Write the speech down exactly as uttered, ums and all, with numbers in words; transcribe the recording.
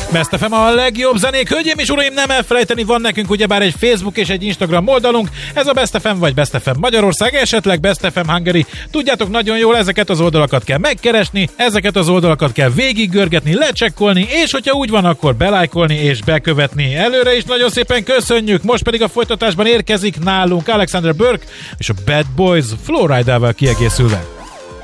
Best ef em a legjobb zenék. Hölgyeim és uraim, nem elfelejteni, van nekünk ugyebár egy Facebook és egy Instagram oldalunk. Ez a Best ef em vagy Best ef em Magyarország, esetleg Best ef em Hungary. Tudjátok nagyon jól, ezeket az oldalakat kell megkeresni, ezeket az oldalakat kell végiggörgetni, lecsekkolni, és hogyha úgy van, akkor belájkolni és bekövetni. Előre is nagyon szépen köszönjük, most pedig a folytatásban érkezik nálunk Alexander Burke és a Bad Boys Flowrider-vel kiegészülve.